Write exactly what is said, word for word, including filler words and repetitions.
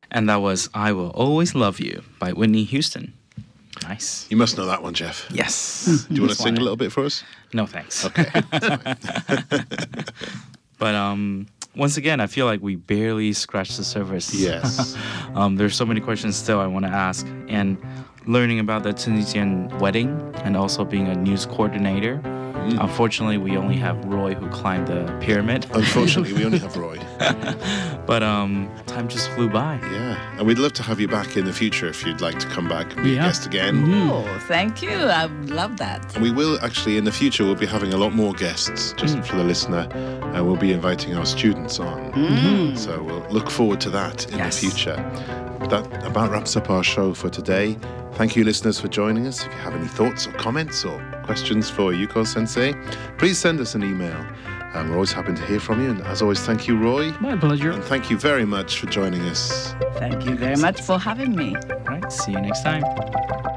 And that was I Will Always Love You by Whitney Houston. Nice. You must know that one, Jeff. Yes. Do you want to sing a little bit for us? No, thanks. Okay. But um, once again, I feel like we barely scratched the surface. Yes. um, there's so many questions still I want to ask. And learning about the Tunisian wedding and also being a news coordinator. Mm. Unfortunately, we only have Roy who climbed the pyramid. Unfortunately, we only have Roy. But um, time just flew by. Yeah, and we'd love to have you back in the future if you'd like to come back and be Yeah. a guest again. Mm-hmm. Oh, thank you. I would love that. And we will actually, in the future, we'll be having a lot more guests just Mm. for the listener. And we'll be inviting our students on. Mm. So we'll look forward to that in Yes. the future. That about wraps up our show for today. Thank you, listeners, for joining us. If you have any thoughts or comments or questions for Yuko Sensei, please send us an email. Um, we're always happy to hear from you. And as always, thank you, Roy. My pleasure. And thank you very much for joining us. Thank you very much for having me. All right, see you next time.